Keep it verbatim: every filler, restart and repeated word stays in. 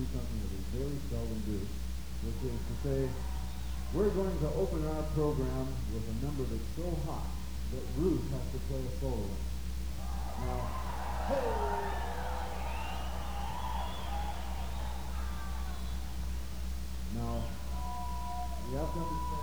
do something that we very seldom do, which is to say, we're going to open our program with a number that's so hot that Ruth has to play a solo in it. Now, hey! Now, you have to understand